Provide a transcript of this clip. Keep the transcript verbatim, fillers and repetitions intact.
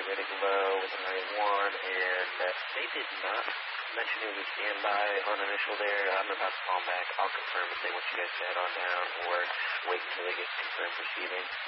Ready below with a nine one, and uh, they did not mention it was standby on initial there. I'm about to call back. I'll confirm if they want you guys to head on down or wait until they get confirmed receiving.